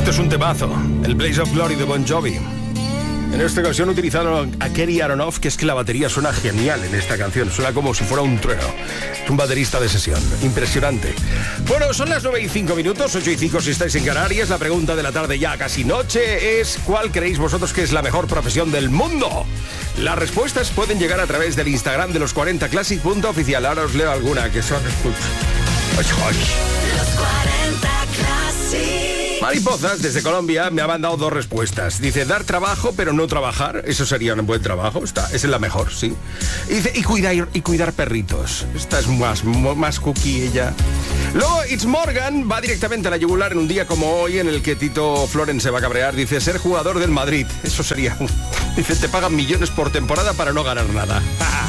Esto es un temazo, el Blaze of Glory de Bon Jovi. En esta ocasión utilizaron a Kerry Aronoff, que es que la batería suena genial en esta canción. Suena como si fuera un trueno. Es un baterista de sesión. Impresionante. Bueno, son las 9:05, 8:05 si estáis en Canarias. La pregunta de la tarde ya casi noche es: ¿cuál creéis vosotros que es la mejor profesión del mundo? Las respuestas pueden llegar a través del Instagram de los 40 Classic.oficial. Ahora os leo alguna que son... Los 40 Classic. Mariposas, desde Colombia, me ha mandado dos respuestas. Dice, dar trabajo pero no trabajar. Eso sería un buen trabajo. Esa es la mejor, sí. Y dice, y cuidar perritos. Esta es más cookie ella. Luego, It's Morgan va directamente a la yugular en un día como hoy, en el que Tito Florence se va a cabrear. Dice, ser jugador del Madrid. Eso sería... Dice, te pagan millones por temporada para no ganar nada.